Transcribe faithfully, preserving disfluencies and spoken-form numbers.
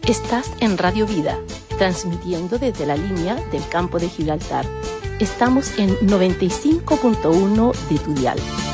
Estás en Radio Vida, transmitiendo desde la línea del campo de Gibraltar. Estamos en noventa y cinco punto uno de tu dial.